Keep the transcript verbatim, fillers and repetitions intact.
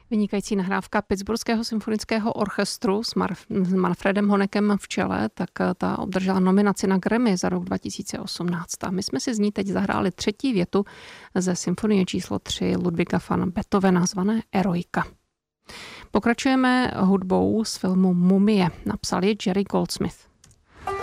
Vynikající nahrávka Pittsburghského symfonického orchestru s, Mar- s Manfredem Honeckem v čele, tak ta obdržela nominaci na Grammy za rok dva tisíce osmnáct. A my jsme si z ní teď zahráli třetí větu ze symfonie číslo tři Ludwiga van Beethovena zvané Eroika. Pokračujeme hudbou z filmu Mumie. Napsal ji Jerry Goldsmith.